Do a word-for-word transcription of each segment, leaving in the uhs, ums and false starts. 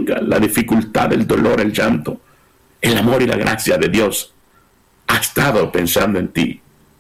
venga la dificultad, el dolor, el llanto, el amor y la gracia de Dios ha estado pensando en ti.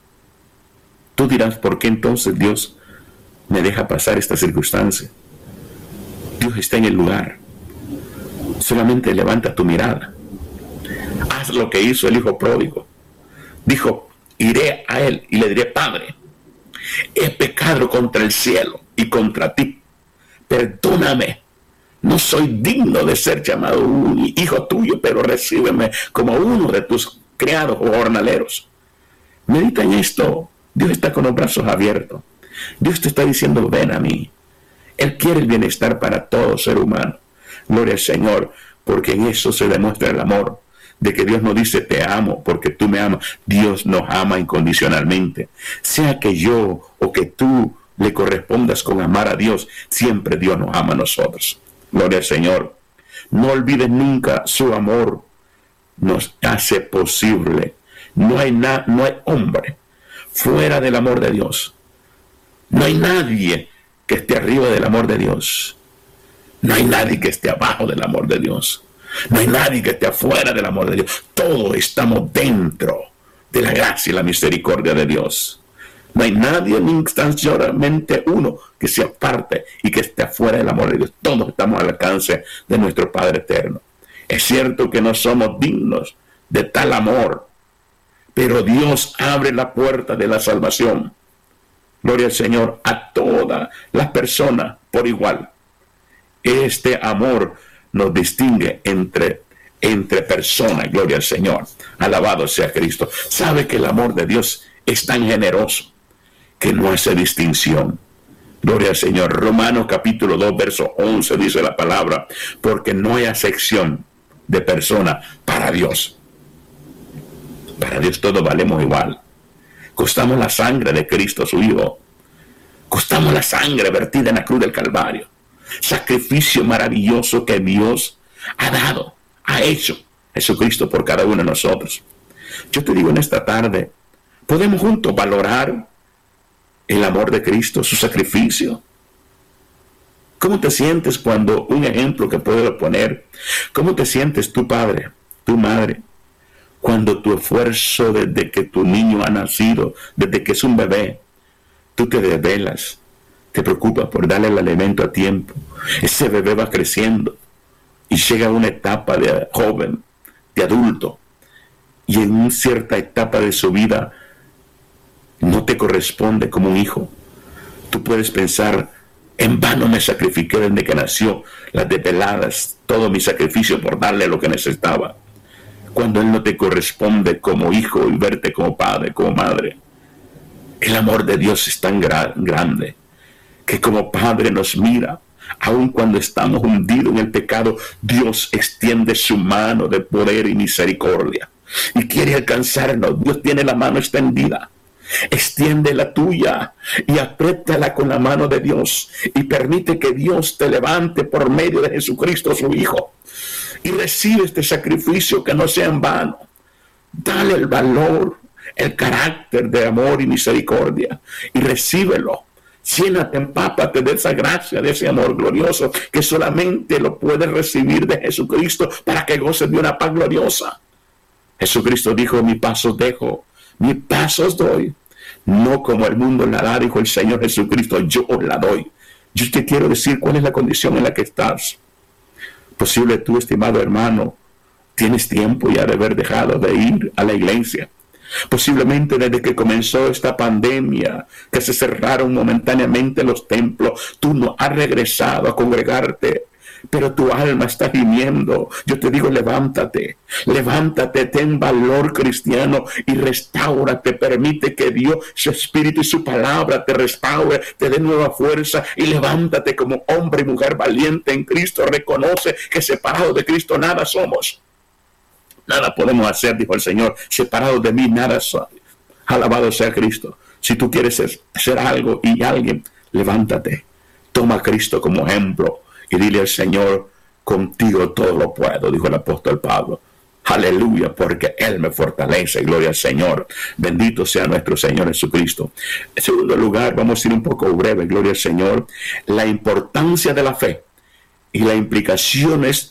Tú dirás, ¿por qué entonces Dios me deja pasar esta circunstancia? Dios está en el lugar. Solamente levanta tu mirada. Haz lo que hizo el hijo pródigo. Dijo, iré a él y le diré, Padre, he pecado contra el cielo y contra ti. Perdóname. No soy digno de ser llamado un hijo tuyo, pero recíbeme como uno de tus criados o jornaleros. Medita en esto. Dios está con los brazos abiertos. Dios te está diciendo, ven a mí. Él quiere el bienestar para todo ser humano. Gloria al Señor, porque en eso se demuestra el amor. De que Dios no dice te amo porque tú me amas. Dios nos ama incondicionalmente. Sea que yo o que tú le correspondas con amar a Dios, siempre Dios nos ama a nosotros. Gloria al Señor. No olvides nunca su amor. Nos hace posible. No hay, na- no hay hombre fuera del amor de Dios. No hay nadie que esté arriba del amor de Dios. No hay nadie que esté abajo del amor de Dios. No hay nadie que esté afuera del amor de Dios. Todos estamos dentro de la gracia y la misericordia de Dios. No hay nadie ni instantáneamente uno que se aparte y que esté afuera del amor de Dios. Todos estamos al alcance de nuestro Padre eterno. Es cierto que no somos dignos de tal amor, pero Dios abre la puerta de la salvación. Gloria al Señor a todas las personas por igual. Este amor nos distingue entre, entre personas. Gloria al Señor. Alabado sea Cristo. Sabe que el amor de Dios es tan generoso que no hace distinción. Gloria al Señor. Romanos capítulo dos, verso once dice la palabra, porque no hay acepción de persona para Dios. Para Dios todos valemos igual. Costamos la sangre de Cristo, su Hijo. Costamos la sangre vertida en la cruz del Calvario. Sacrificio maravilloso que Dios ha dado, ha hecho Jesucristo por cada uno de nosotros. Yo te digo en esta tarde, podemos juntos valorar el amor de Cristo, su sacrificio. ¿Cómo te sientes cuando, un ejemplo que puedo poner, cómo te sientes tu padre, tu madre, cuando tu esfuerzo desde que tu niño ha nacido, desde que es un bebé, tú te desvelas, te preocupas por darle el alimento a tiempo? Ese bebé va creciendo y llega a una etapa de joven, de adulto, y en una cierta etapa de su vida no te corresponde como un hijo. Tú puedes pensar, en vano me sacrifiqué desde que nació, las desveladas, todo mi sacrificio por darle lo que necesitaba, cuando él no te corresponde como hijo y verte como padre, como madre. El amor de Dios es tan gra- grande que como Padre nos mira, aun cuando estamos hundidos en el pecado. Dios extiende su mano de poder y misericordia y quiere alcanzarnos. Dios tiene la mano extendida. Extiende la tuya y apriétala con la mano de Dios y permite que Dios te levante por medio de Jesucristo, su Hijo, y recibe este sacrificio que no sea en vano. Dale el valor, el carácter de amor y misericordia y recíbelo. Llénate, empápate de esa gracia, de ese amor glorioso que solamente lo puedes recibir de Jesucristo para que goces de una paz gloriosa. Jesucristo dijo, mi paz os dejo, mi paz os doy. No como el mundo la da, dijo el Señor Jesucristo, yo os la doy. Yo te quiero decir cuál es la condición en la que estás. Posible tú, estimado hermano, tienes tiempo ya de haber dejado de ir a la iglesia. Posiblemente desde que comenzó esta pandemia, que se cerraron momentáneamente los templos, tú no has regresado a congregarte, pero tu alma está gimiendo. Yo te digo, levántate, levántate, ten valor cristiano y restáurate. Permite que Dios, su Espíritu y su palabra te restaure, te dé nueva fuerza y levántate como hombre y mujer valiente en Cristo. Reconoce que separados de Cristo nada somos. Nada podemos hacer, dijo el Señor. Separados de mí, nada soy. Alabado sea Cristo. Si tú quieres hacer algo y alguien, levántate. Toma a Cristo como ejemplo y dile al Señor, contigo todo lo puedo, dijo el apóstol Pablo. Aleluya, porque Él me fortalece. Gloria al Señor. Bendito sea nuestro Señor Jesucristo. En segundo lugar, vamos a ir un poco breve, gloria al Señor. La importancia de la fe y las implicaciones